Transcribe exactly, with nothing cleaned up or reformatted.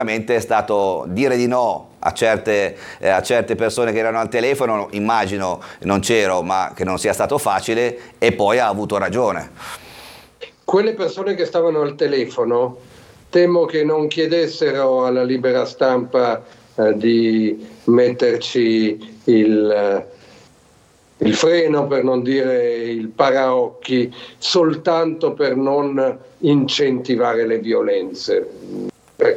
È stato dire di no a certe, eh, a certe persone che erano al telefono, immagino, non c'ero, ma che non sia stato facile, e poi ha avuto ragione. Quelle persone che stavano al telefono temo che non chiedessero alla libera stampa eh, di metterci il, il freno, per non dire il paraocchi, soltanto per non incentivare le violenze.